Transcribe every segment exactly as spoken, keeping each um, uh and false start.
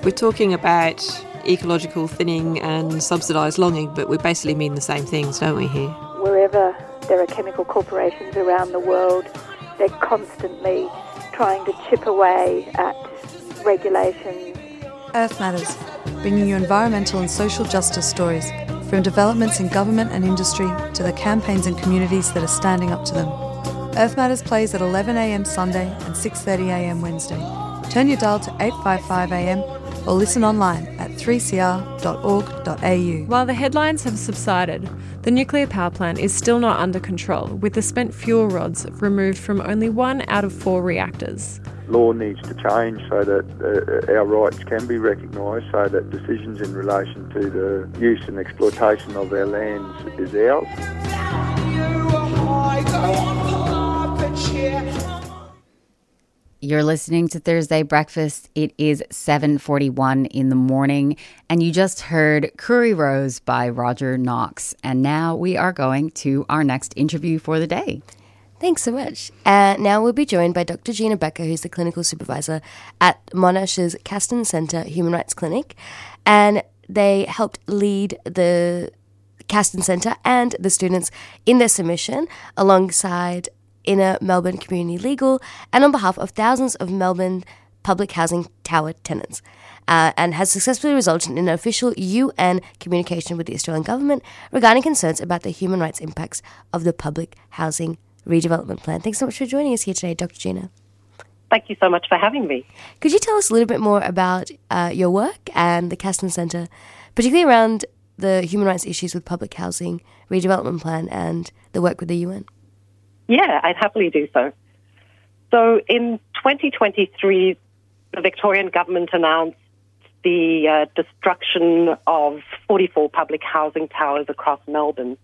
We're talking about ecological thinning and subsidised logging, but we basically mean the same things, don't we, here? Wherever there are chemical corporations around the world, they're constantly trying to chip away at regulations. Earth Matters, bringing you environmental and social justice stories, from developments in government and industry to the campaigns and communities that are standing up to them. Earth Matters plays at eleven a m Sunday and six thirty a m Wednesday. Turn your dial to eight fifty-five a m or listen online at three c r dot org dot a u. While the headlines have subsided, the nuclear power plant is still not under control, with the spent fuel rods removed from only one out of four reactors. Law needs to change so that uh, our rights can be recognised, so that decisions in relation to the use and exploitation of our lands is ours. You're listening to Thursday Breakfast. It is seven forty-one in the morning, and you just heard Curry Rose by Roger Knox. And now we are going to our next interview for the day. Thanks so much. Uh, now we'll be joined by Doctor Gina Becker, who's the clinical supervisor at Monash's Castan Centre Human Rights Clinic. And they helped lead the Castan Centre and the students in their submission alongside Inner Melbourne Community Legal and on behalf of thousands of Melbourne public housing tower tenants, uh, and has successfully resulted in an official U N communication with the Australian government regarding concerns about the human rights impacts of the public housing redevelopment plan. Thanks so much for joining us here today, Doctor Gina. Thank you so much for having me. Could you tell us a little bit more about uh, your work and the Castan Centre, particularly around the human rights issues with public housing redevelopment plan and the work with the U N? Yeah, I'd happily do so. So in twenty twenty-three, the Victorian government announced the uh, destruction of forty-four public housing towers across Melbourne.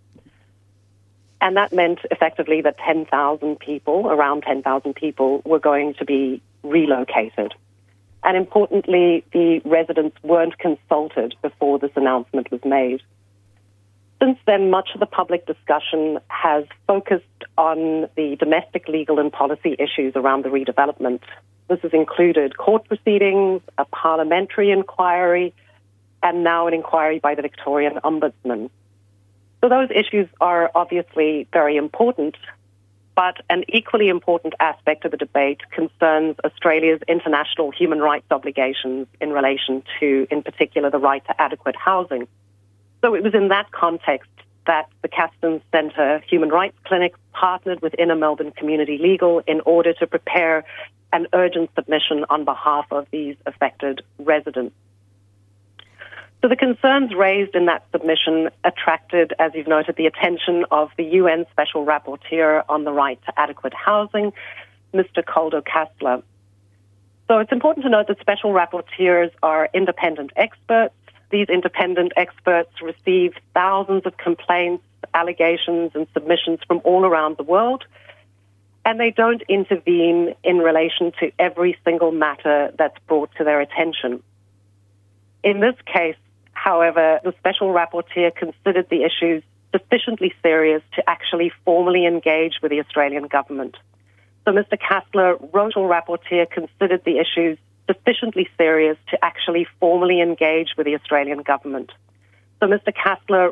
And that meant effectively that ten thousand people, around ten thousand people, were going to be relocated. And importantly, the residents weren't consulted before this announcement was made. Since then, much of the public discussion has focused on the domestic legal and policy issues around the redevelopment. This has included court proceedings, a parliamentary inquiry, and now an inquiry by the Victorian Ombudsman. So those issues are obviously very important, but an equally important aspect of the debate concerns Australia's international human rights obligations in relation to, in particular, the right to adequate housing. So it was in that context that the Castan Centre Human Rights Clinic partnered with Inner Melbourne Community Legal in order to prepare an urgent submission on behalf of these affected residents. So the concerns raised in that submission attracted, as you've noted, the attention of the U N Special Rapporteur on the right to adequate housing, Mister Koldo Kastler. So it's important to note that special rapporteurs are independent experts. These independent experts receive thousands of complaints, allegations, and submissions from all around the world, and they don't intervene in relation to every single matter that's brought to their attention. In this case, however, the special rapporteur considered the issues sufficiently serious to actually formally engage with the Australian government. So Mister Kastler, Rochelle Rapporteur, considered the issues sufficiently serious to actually formally engage with the Australian government. So Mister Kastler